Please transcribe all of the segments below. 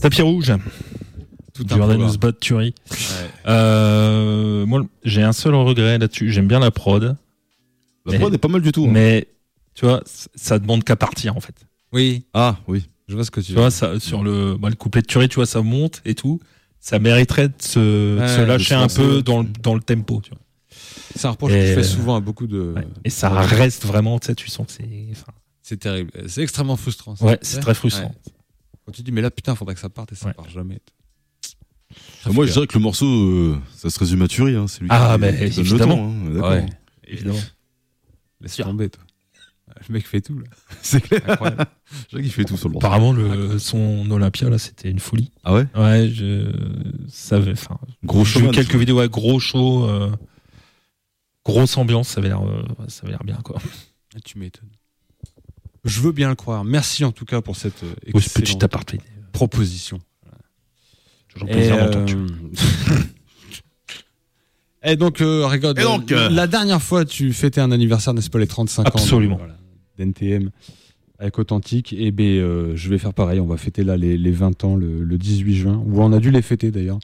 Tapis rouge. Jordanus Bot Tuerie. Moi, j'ai un seul regret là-dessus. J'aime bien la prod. La prod est pas mal du tout. Hein. Mais, tu vois, ça demande qu'à partir, en fait. Oui. Ah, oui. Je vois ce que tu vois. Ça, sur le couplet de Tuerie, tu vois, ça monte et tout. Ça mériterait de se lâcher un peu dans le tempo, tu vois. C'est un reproche que je fais souvent à beaucoup de... Ouais. Et ça reste vraiment, tu sais, tu sens que c'est... C'est terrible. C'est extrêmement frustrant. Ouais, c'est très frustrant. Ouais. Quand tu dis, mais là, putain, faudrait que ça parte et ça part jamais. Moi, je dirais que le morceau, ça se résume à Tuerie. Hein. C'est lui mais qui évidemment. Le temps, hein. Évidemment. Laisse tomber, toi. Le mec fait tout, là. C'est clair. Incroyable. Je dirais qu'il fait tout sur le morceau. Apparemment, son Olympia, là, c'était une folie. Ah ouais? Ouais, je savais. Enfin, gros show. J'ai vu quelques vidéos, ouais, gros show. Grosse ambiance, ça avait l'air bien, quoi. Tu m'étonnes. Je veux bien le croire. Merci en tout cas pour cette petit aparté proposition. Toujours plaisir d'entendre. Et donc, regarde, la dernière fois, tu fêtais un anniversaire, n'est-ce pas, les 35 ans d'NTM avec Authentique. Et je vais faire pareil. On va fêter là les 20 ans le 18 juin, où on a dû les fêter d'ailleurs.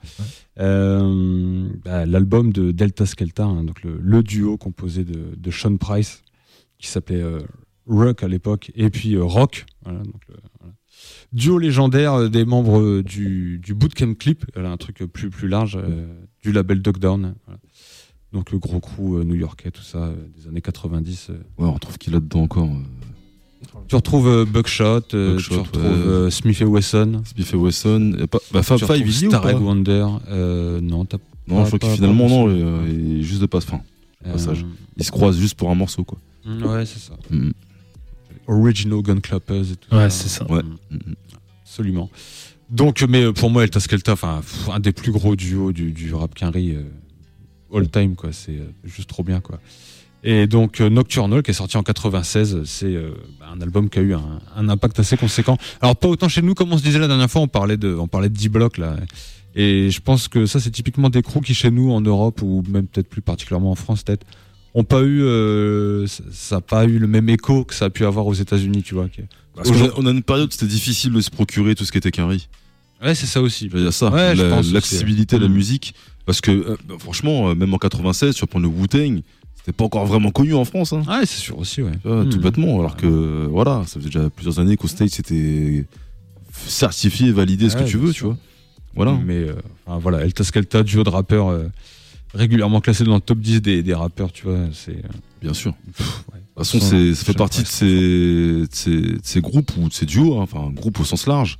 Ouais. L'album de Delta Skelta, hein, donc le duo composé de Sean Price, qui s'appelait Rock à l'époque, et puis Rock. Voilà, donc duo légendaire des membres du Bootcamp Clip, un truc plus large, du label Dogdown. Voilà. Donc le gros crew new-yorkais, tout ça, des années 90. Ouais, on trouve qu'il est là-dedans encore. Tu retrouves Buckshot, tu retrouves Smith & Wesson. Smith & Wesson. Fab Five, il Starreg Wonder. Non, je crois que finalement, non, il est juste de passage. Ils se croisent juste pour un morceau, quoi. Ouais, c'est ça. Original Gun Clappers et tout ça. C'est ça. Ouais. Absolument. Donc, mais pour moi, Delta Skelta, un des plus gros duos du rap quinri all time, quoi. C'est juste trop bien, quoi. Et donc Nocturnal, qui est sorti en 96, c'est un album qui a eu un impact assez conséquent. Alors pas autant chez nous, comme on se disait la dernière fois, on parlait de D-Block là. Et je pense que ça, c'est typiquement des crews qui chez nous en Europe, ou même peut-être plus particulièrement en France, peut-être, ont pas eu, ça n'a pas eu le même écho que ça a pu avoir aux États-Unis, tu vois. Parce qu'on a une période où c'était difficile de se procurer tout ce qui était quinri. Ouais, c'est ça aussi. Il y a ça, ouais, l'accessibilité de la musique. Parce que franchement, même en 96, tu vas prendre le Wu-Tang, c'était pas encore vraiment connu en France. Hein. Ouais, c'est sûr aussi, ouais. Tout bêtement. Alors que voilà, ça faisait déjà plusieurs années qu'au States c'était certifié, validé, ce que tu veux, tu vois. Voilà. Mais voilà, Delta Skelta, duo de rappeurs régulièrement classé dans le top 10 des rappeurs, tu vois. C'est bien sûr. De toute façon, ça fait partie de ces groupes ou de ces duos, hein, enfin, groupe au sens large.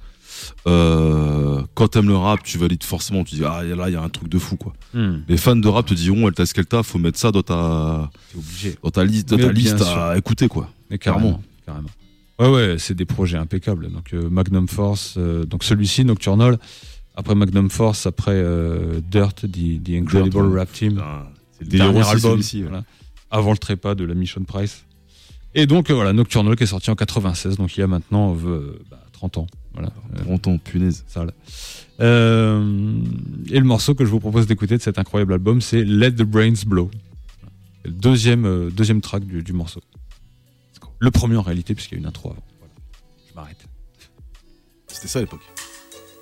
Quand t'aimes le rap, tu valides forcément, tu dis là il y a un truc de fou, quoi. Les fans de rap te diront Delta Skelta, faut mettre ça dans ta liste à écouter, quoi. Mais carrément. Ouais, c'est des projets impeccables. Donc Magnum Force, donc celui-ci Nocturnal, après Magnum Force, après Dirt, The Incredible Rap Team, c'est le dernier album ici, voilà. Avant le trépas de la Mission Price. Et donc voilà, Nocturnal qui est sorti en 96, donc il y a maintenant 30 ans. Voilà. 30 ans, punaise. Ça, et le morceau que je vous propose d'écouter de cet incroyable album, c'est Let the Brains Blow. Le deuxième track du morceau. Le premier en réalité, puisqu'il y a une intro avant. Voilà. Je m'arrête. C'était ça à l'époque.